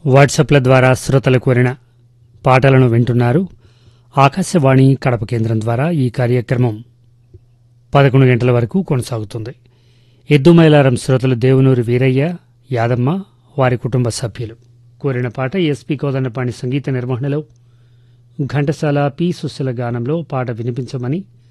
వాట్సాప్ల ద్వారా శ్రోతలు కోరిన పాటలను వింటున్నారు. ఆకాశవాణి కడప కేంద్రం ద్వారా ఈ కార్యక్రమం 11 గంటల వరకు కొనసాగుతుంది. ఎద్దుమైలారం శ్రోతలు దేవునూరి వీరయ్య, యాదమ్మ, వారి కుటుంబ సభ్యులు కోరిన పాట ఎస్పి కోదండపాణి సంగీత నిర్వహణలో ఘంటసాల పి సుశీల గానంలో పాట వినిపించమని